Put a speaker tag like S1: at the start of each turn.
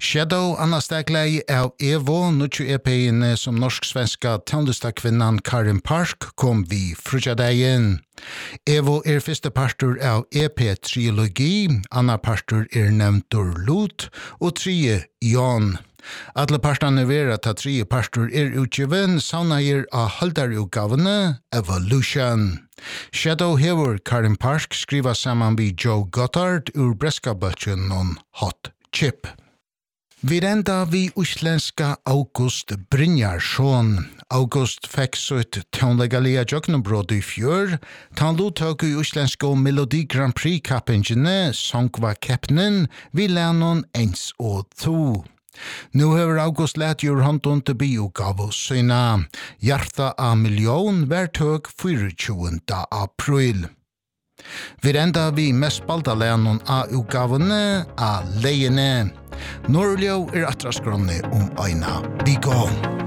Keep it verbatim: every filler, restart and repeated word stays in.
S1: Shadow anastakleie av Evo, nutju E P-ene som norsk-svenska tåndestakvinnan Karin Park kom vi frutjadeien. Evo er første partur av E P-trilogi, anna partur er nevntur Lot, og tredje Jan. Alle partene vera ta tredje partur er utgiven, saunager av haldarutgavene Evolution. Shadow hever Karin Park skriva saman vi Joe Goddard ur breskabøtjen non Hot Chip. Vi renda vi uslenska August Brynjarsson. August fekk sitt tånlegalia jøknebrod i fjør. Han lottok i uslenska Melodi Grand Prix-kappingene, songva keppnen, vi lennon ens og to. Nu hever August let gjør hånden til biogav syna. Hjarta av million vertøk tjuende april. Vi renda vi mest balda lennon av utgavene av leiene. Norrljå er atraskronne om øyna. Bigån.